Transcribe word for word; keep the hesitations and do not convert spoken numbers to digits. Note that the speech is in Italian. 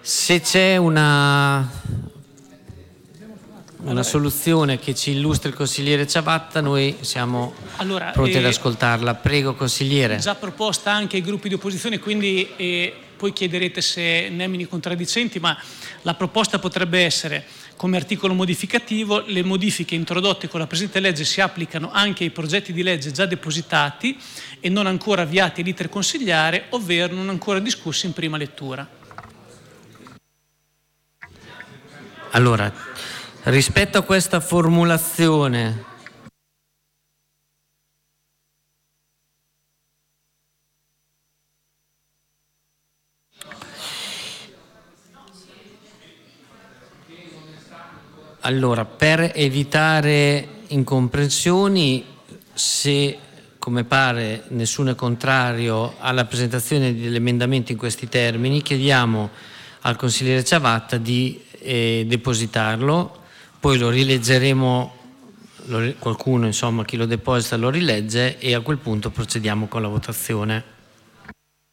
Se c'è una, una soluzione che ci illustri il consigliere Ciabatta, noi siamo allora, pronti eh, ad ascoltarla. Prego, consigliere. Già proposta anche ai gruppi di opposizione, quindi eh, poi chiederete se nemini contraddicenti, ma la proposta potrebbe essere: come articolo modificativo, le modifiche introdotte con la presente legge si applicano anche ai progetti di legge già depositati e non ancora avviati all'iter consigliare, ovvero non ancora discussi in prima lettura. Allora, rispetto a questa formulazione, allora, per evitare incomprensioni, se come pare nessuno è contrario alla presentazione degli emendamenti in questi termini, chiediamo al consigliere Ciabatta di eh, depositarlo, poi lo rileggeremo, lo, qualcuno insomma chi lo deposita lo rilegge e a quel punto procediamo con la votazione.